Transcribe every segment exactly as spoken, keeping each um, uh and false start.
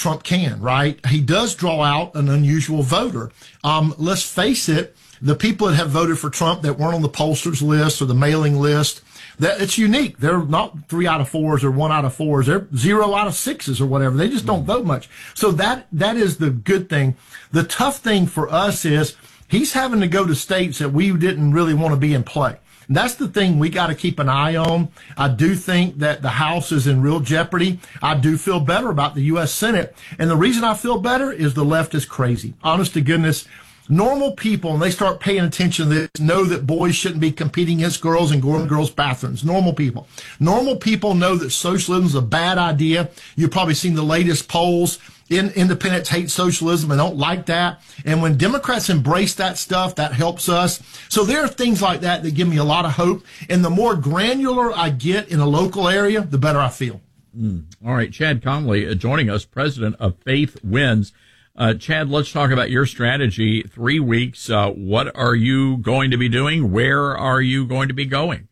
Trump can, right? He does draw out an unusual voter. Um, let's face it, the people that have voted for Trump that weren't on the pollsters list or the mailing list, that it's unique. They're not three out of fours or one out of fours. They're zero out of sixes or whatever. They just don't vote much. So that, that is the good thing. The tough thing for us is he's having to go to states that we didn't really want to be in play. And that's the thing we got to keep an eye on. I do think that the House is in real jeopardy. I do feel better about the U S Senate. And the reason I feel better is the left is crazy. Honest to goodness. Normal people, and they start paying attention to this, know that boys shouldn't be competing against girls and going to girls' bathrooms. Normal people. Normal people know that socialism is a bad idea. You've probably seen the latest polls. In, independents hate socialism and don't like that. And when Democrats embrace that stuff, that helps us. So there are things like that that give me a lot of hope. And the more granular I get in a local area, the better I feel. Mm. All right. Chad Conley uh, joining us, president of Faith Wins. Uh, Chad, let's talk about your strategy. Three weeks. Uh, what are you going to be doing? Where are you going to be going?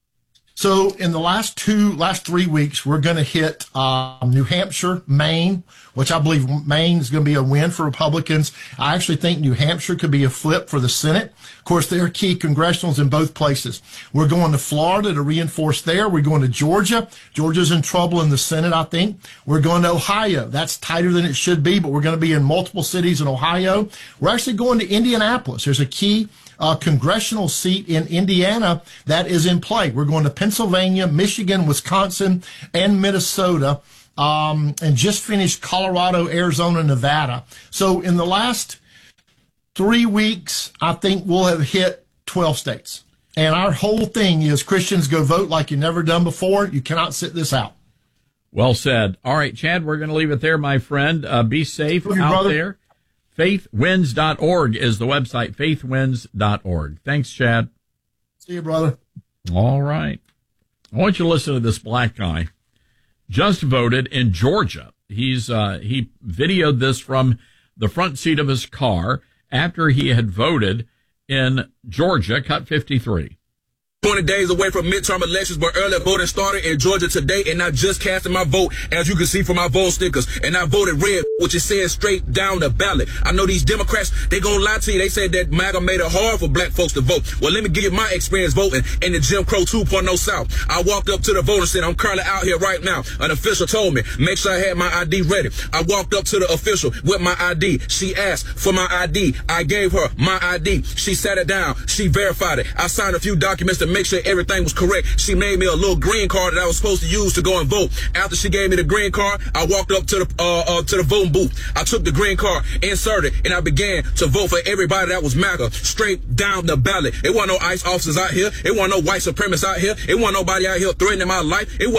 So in the last two, last three weeks, we're going to hit uh, New Hampshire, Maine, which I believe Maine is going to be a win for Republicans. I actually think New Hampshire could be a flip for the Senate. Of course, there are key congressionals in both places. We're going to Florida to reinforce there. We're going to Georgia. Georgia's in trouble in the Senate, I think. We're going to Ohio. That's tighter than it should be, but we're going to be in multiple cities in Ohio. We're actually going to Indianapolis. There's a key Uh, congressional seat in Indiana that is in play. We're going to Pennsylvania, Michigan, Wisconsin, and Minnesota, um, and just finished Colorado, Arizona, Nevada. So in the last three weeks, I think we'll have hit twelve states. And our whole thing is Christians go vote like you've never done before. You cannot sit this out. Well said. All right, Chad, we're going to leave it there, my friend. Uh, be safe you, out brother. there. faith wins dot org is the website, faith wins dot org. Thanks, Chad. See you, brother. All right. I want you to listen to this black guy. Just voted in Georgia. He's uh, he videoed this from the front seat of his car after he had voted in Georgia, cut fifty-three. twenty days away from midterm elections, but early voting started in Georgia today, and I just casted my vote, as you can see from my vote stickers, and I voted red, which is saying straight down the ballot. I know these Democrats, they gonna lie to you. They said that MAGA made it hard for black folks to vote. Well, let me give you my experience voting in the Jim Crow two point oh South. I walked up to the voter and said, I'm currently out here right now. An official told me, make sure I had my I D ready. I walked up to the official with my I D. She asked for my I D. I gave her my I D. She sat it down. She verified it. I signed a few documents to make sure everything was correct. She made me a little green card that I was supposed to use to go and vote. After she gave me the green card, I walked up to the uh, uh to the voting booth. I took the green card, inserted, and I began to vote for everybody that was MAGA, straight down the ballot. It wasn't no ICE officers out here. It wasn't no white supremacists out here. It wasn't nobody out here threatening my life. It wasn't